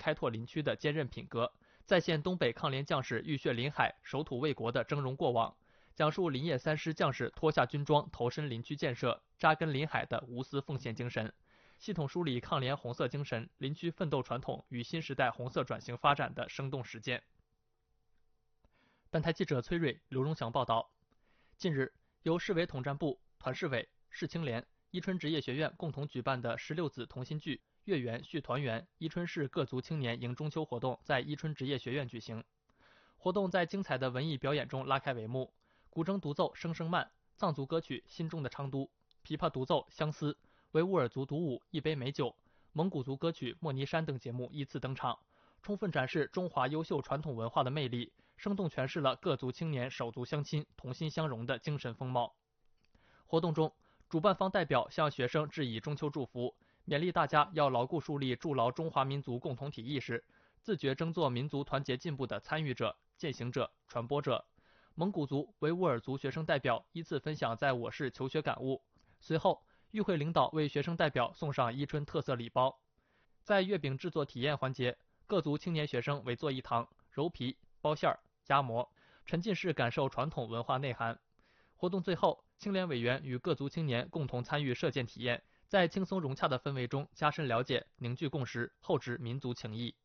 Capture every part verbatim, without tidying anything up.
开拓林区的坚韧品格，再现东北抗联将士浴血临海、守土卫国的峥嵘过往，讲述林业三师将士脱下军装投身林区建设、扎根临海的无私奉献精神，系统梳理抗联红色精神、林区奋斗传统与新时代红色转型发展的生动实践。本台记者崔瑞、刘荣祥报道。近日，由市委统战部、团市委、市青联、伊春职业学院共同举办的十六子同心聚月圆续团圆伊春市各族青年迎中秋活动在伊春职业学院举行。活动在精彩的文艺表演中拉开帷幕，古筝独奏《声声慢》，藏族歌曲《心中的昌都》，琵琶独奏《相思》，维吾尔族独舞《一杯美酒》，蒙古族歌曲《莫尼山》等节目依次登场，充分展示中华优秀传统文化的魅力，生动诠释了各族青年手足相亲、同心相融的精神风貌。活动中，主办方代表向学生致以中秋祝福，勉励大家要牢固树立筑牢中华民族共同体意识，自觉争做民族团结进步的参与者、践行者、传播者。蒙古族、维吾尔族学生代表依次分享在我市求学感悟。随后，与会领导为学生代表送上伊春特色礼包。在月饼制作体验环节，各族青年学生围坐一堂，揉皮、包馅儿、压模，沉浸式感受传统文化内涵。活动最后，青联委员与各族青年共同参与射箭体验，在轻松融洽的氛围中加深了解、凝聚共识，厚植民族情谊。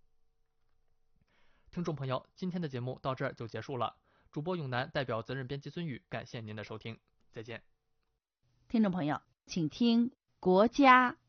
听众朋友，今天的节目到这儿就结束了。主播永南代表责任编辑孙宇，感谢您的收听，再见。 听众朋友，请听国家